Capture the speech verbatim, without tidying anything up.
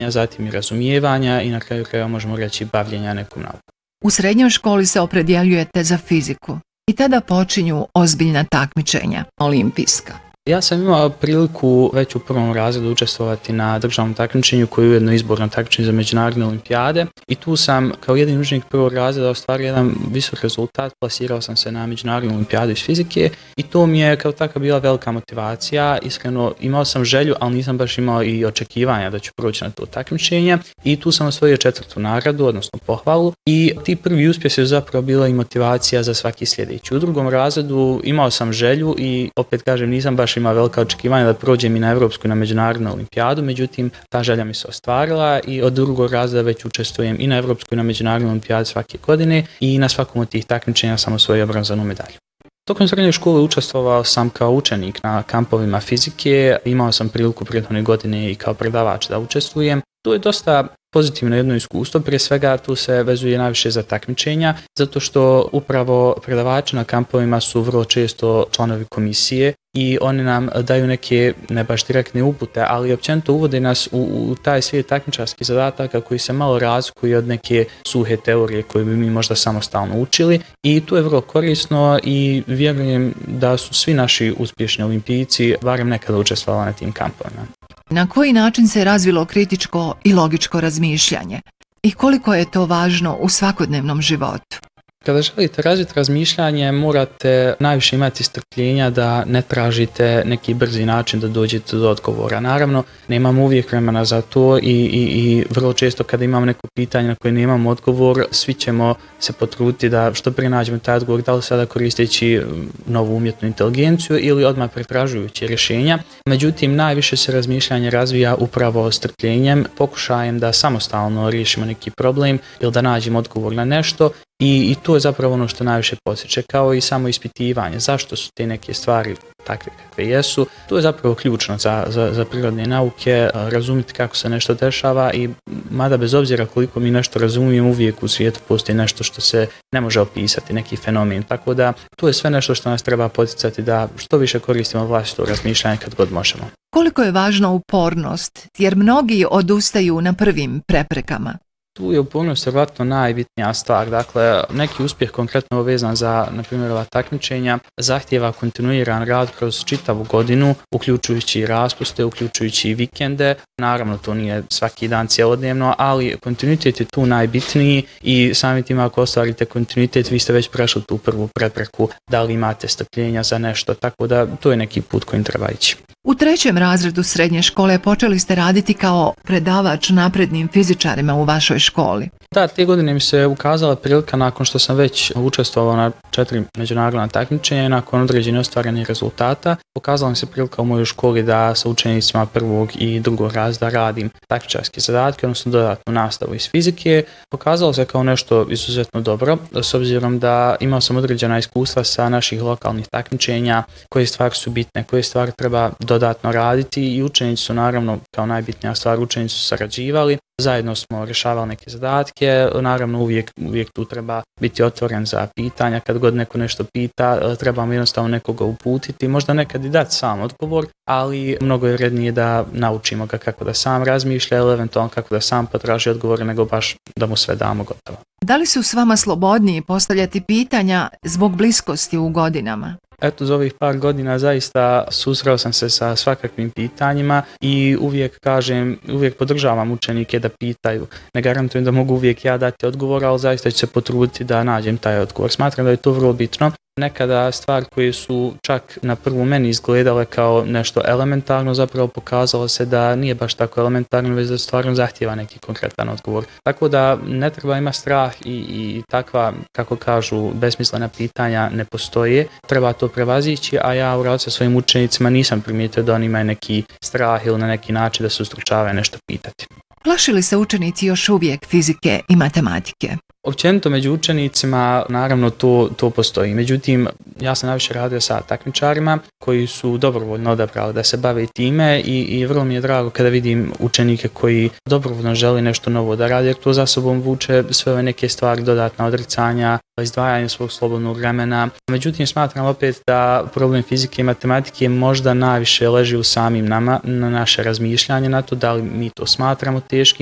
zatim i razumijevanja i na kraju krajeva možemo reći bavljenja nekom naukom. U srednjoj školi se opredjeljujete za fiziku i tada počinju ozbiljna takmičenja, olimpijska. Ja sam imao priliku već u prvom razredu učestvovati na državnom takmičenju koje je ujedno izborno takmičenje za međunarodne olimpijade i tu sam kao jedini učenik prvog razreda ostvario jedan visok rezultat, plasirao sam se na međunarodnu olimpijadu iz fizike i to mi je kao taka bila velika motivacija. Iskreno imao sam želju, ali nisam baš imao i očekivanja da ću proći na to takmičenje i tu sam osvojio četvrtu nagradu, odnosno pohvalu i ti prvi uspjesi su zapravo bila i motivacija za svaki sljedeći. U drugom razredu imao sam želju i opet kažem nisam baš ima velika očekivanja da prođem i na evropsku i na međunarodnu olimpijadu, međutim ta želja mi se ostvarila i od drugog razreda već učestvujem i na evropskoj i na međunarodnoj olimpijadi svake godine i na svakom od tih takmičenja sam osvojio bronzanu medalju. Tokom srednje škole učestvovao sam kao učenik na kampovima fizike, imao sam priliku prethodne godine i kao predavač da učestvujem. To je dosta pozitivno jedno iskustvo, prije svega tu se vezuje najviše za takmičenja, zato što upravo predavači na kampovima su vrlo često članovi komisije i oni nam daju neke, ne baš direktne upute, ali općenito uvode nas u, u taj svijet takmičarskih zadataka koji se malo razlikuje od neke suhe teorije koje bi mi možda samostalno učili i to je vrlo korisno i vjerujem da su svi naši uspješni olimpijci barem nekada učestvovali na tim kampovima. Na koji način se razvilo kritičko i logičko razmišljanje i koliko je to važno u svakodnevnom životu? Kada želite razviti razmišljanje, morate najviše imati strpljenja da ne tražite neki brzi način da dođete do odgovora. Naravno, nemamo uvijek vremena za to i, i, i vrlo često kada imamo neko pitanje na koje nemamo odgovor, svi ćemo se potruditi da što prije nađemo taj odgovor, da li sada koristeći novu umjetnu inteligenciju ili odmah pretražujući rješenja. Međutim, najviše se razmišljanje razvija upravo strpljenjem, pokušajem da samostalno riješimo neki problem ili da nađemo odgovor na nešto. I, I to je zapravo ono što najviše podsjeća, kao i samo ispitivanje. Zašto su te neke stvari takve kakve jesu? To je zapravo ključno za, za, za prirodne nauke, razumjeti kako se nešto dešava i mada bez obzira koliko mi nešto razumijemo, uvijek u svijetu postoji nešto što se ne može opisati, neki fenomen. Tako da to je sve nešto što nas treba poticati da što više koristimo vlastito razmišljanje kad god možemo. Koliko je važna upornost, jer mnogi odustaju na prvim preprekama? Tu je upornost vjerojatno najbitnija stvar. Dakle, neki uspjeh konkretno vezan za, na primjer, ova takmičenja zahtijeva kontinuiran rad kroz čitavu godinu, uključujući i raspuste, uključujući i vikende. Naravno, to nije svaki dan cjelodnevno, ali kontinuitet je tu najbitniji i samim tim ako ostvarite kontinuitet, vi ste već prešli tu prvu prepreku, da li imate strpljenja za nešto, tako da to je neki put kojim treba ići. U trećem razredu srednje škole počeli ste raditi kao predavač naprednim fizičarima u vašoj školi. Da, te godine mi se ukazala prilika nakon što sam već učestvovao na četiri međunarodna takmičenja i nakon određenih ostvarenih rezultata. Pokazala mi se prilika u mojoj školi da sa učenicima prvog i drugog razreda radim takmičarske zadatke, odnosno dodatnu nastavu iz fizike. Pokazalo se kao nešto izuzetno dobro, s obzirom da imao sam određena iskustva sa naših lokalnih takmičenja, koje stvari su bitne, koje stvari treba dodatno raditi i učenici su naravno kao najbitnija stvar, učenici su sarađivali. Zajedno smo rješavali neke zadatke, naravno uvijek, uvijek tu treba biti otvoren za pitanja, kad god neko nešto pita, trebamo jednostavno nekoga uputiti, možda nekad i dati sam odgovor, ali mnogo je vrednije da naučimo ga kako da sam razmišlja ili eventualno kako da sam potraži odgovore, nego baš da mu sve damo gotovo. Da li su s vama slobodniji postavljati pitanja zbog bliskosti u godinama? Eto, za ovih par godina zaista susreo sam se sa svakakvim pitanjima i uvijek kažem, uvijek podržavam učenike da pitaju. Ne garantujem da mogu uvijek ja dati odgovor, ali zaista ću se potruditi da nađem taj odgovor. Smatram da je to vrlo bitno. Nekada stvari koje su čak na prvu meni izgledale kao nešto elementarno, zapravo pokazalo se da nije baš tako elementarno, već da stvarno zahtijeva neki konkretan odgovor. Tako da ne treba imati strah i, i takva, kako kažu, besmislena pitanja ne postoje. Treba to prevazići, a ja u radu sa svojim učenicima nisam primijetio da oni imaju neki strah ili na neki način da se ustručavaju nešto pitati. Plaše li se učenici još uvijek fizike i matematike? Općenito među učenicima naravno to, to postoji. Međutim, ja sam najviše radio sa takmičarima koji su dobrovoljno odabrali da se bave time i, i vrlo mi je drago kada vidim učenike koji dobrovoljno žele nešto novo da rade jer to za sobom vuče sve ove neke stvari, dodatna odricanja, izdvajanje svog slobodnog vremena. Međutim, smatram opet da problem fizike i matematike možda najviše leži u samim nama, na naše razmišljanje na to, da li mi to smatramo teškim